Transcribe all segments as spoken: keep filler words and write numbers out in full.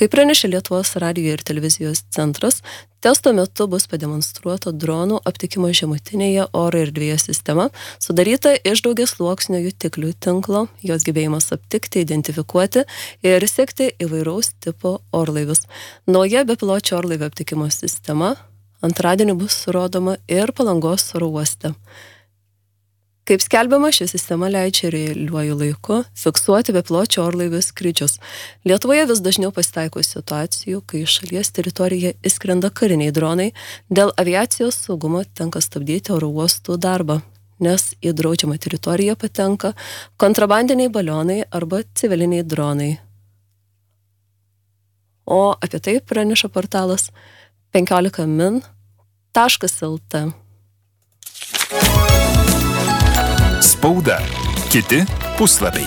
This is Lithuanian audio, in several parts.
Kaip pranešė Lietuvos radijo ir televizijos centras, testo metu bus pademonstruota dronų aptikimo žemutinėje oro erdvėje sistema, sudaryta iš daugiasluoksnio jutiklių tinklo, jos gebėjimas aptikti, identifikuoti ir sekti įvairaus tipo orlaivius. Nauja bepiločio orlaivio aptikimo sistema antradienį bus rodoma ir Palangos oro uoste. Kaip skelbiama, ši sistema leidžia realiuoju laiku fiksuoti bepiločio orlaivių skrydžius. Lietuvoje vis dažniau pasitaiko situacijų, kai šalies teritoriją įskrenda kariniai dronai, dėl aviacijos saugumo tenka stabdyti oro uostų darbą, nes į draudžiamą teritoriją patenka kontrabandiniai balionai arba civiliniai dronai. O apie tai praneša portalas penkiolika min taškas lt. Spauda. Kiti puslapiai.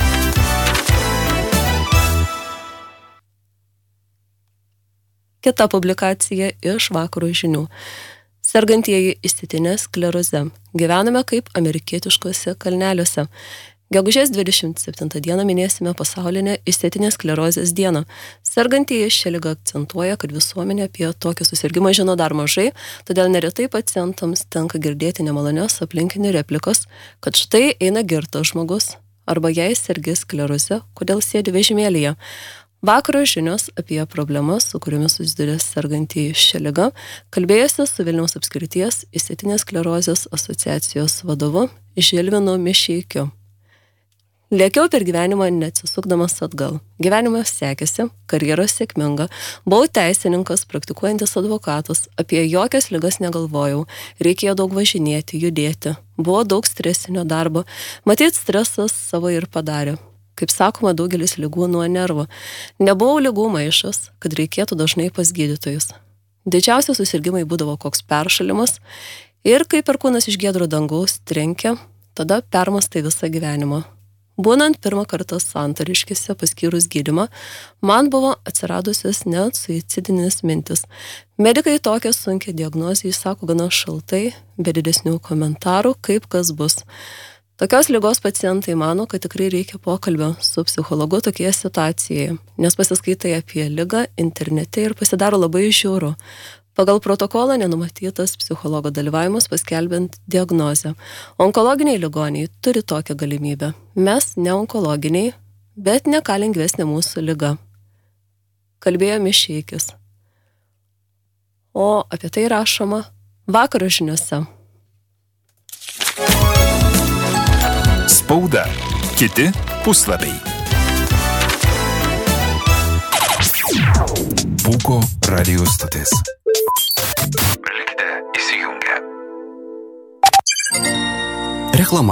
Kita publikacija iš Vakaro žinių. Sergantieji išsėtinė skleroze. Gyvename kaip amerikietiškuose kalneliuose. Gegužės dvidešimt septintą dieną minėsime pasaulinę išsėtinės sklerozės dieną. Sergantieji šią ligą akcentuoja, kad visuomenė apie tokį susirgimą žino dar mažai, todėl neretai pacientams tenka girdėti nemalonios aplinkinių replikos, kad štai eina girtas žmogus, arba jei sergi skleroze, kodėl sėdi vežimėlyje. Vakaro žinios apie problemas, su kuriomis susiduria sergantieji šią ligą, kalbėjosi su Vilniaus apskrities išsėtinės sklerozės asociacijos vadovu Žilvinu Mišeikiu. Lėkiau per gyvenimą neatsisukdamas atgal. Gyvenimas sekėsi, karjeros sėkminga, buvau teisininkas, praktikuojantis advokatas, apie jokias ligas negalvojau, reikėjo daug važinėti, judėti, buvo daug stresinio darbo, matyt stresas savo ir padarė. Kaip sakoma, daugelis ligų nuo nervo. Nebuvau ligų maišas, kad reikėtų dažnai pas gydytojus. Didžiausi susirgimai būdavo koks peršalimas ir kai perkūnas iš giedro dangaus trenkia, tada permastai visą gyvenimą. Būnant pirmą kartą Santariškėse paskyrus gydymą, man buvo atsiradusios net suicidinės mintis. Medikai tokią sunkią diagnozę įsako gana šaltai, be didesnių komentarų, kaip kas bus. Tokios ligos pacientai mano, kad tikrai reikia pokalbio su psichologu tokioje situacijoje, nes pasiskaitai apie ligą internete ir pasidaro labai žiauru. Pagal protokolą nenumatytas psichologo dalyvavimas paskelbiant diagnozę. Onkologiniai ligoniai turi tokią galimybę. Mes ne onkologiniai, bet ne ką lengvesnė mūsų liga. Kalbėjo Mišeikis. O apie tai rašoma Vakaro žiniose. Spauda. Kiti puslapiai. Pūko radio stotis. Likite įsijungę. Reklama.